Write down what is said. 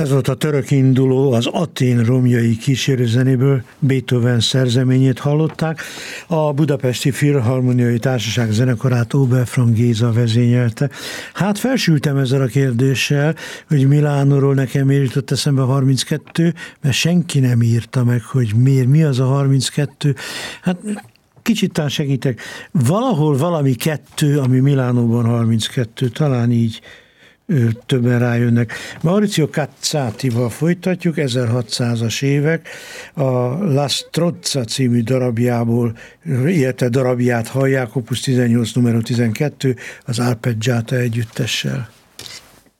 Ez volt a török induló, az Atén romjai kísérőzenéből Beethoven szerzeményét hallották. A Budapesti Filharmoniai Társaság zenekarát Oberfrank Géza vezényelte. Hát felsültem ezzel a kérdéssel, hogy Milánóról nekem miért jutott eszembe a 32, mert senki nem írta meg, hogy miért, mi az a 32. Hát kicsit talán segítek. Valahol valami 2, ami Milánóban 32, talán így többen rájönnek. Maurizio Cazzatival folytatjuk, 1600-as évek, a La Strozza című darabjából, illetve darabját hallják, opus 18 numero 12, az Arpeggiata együttessel.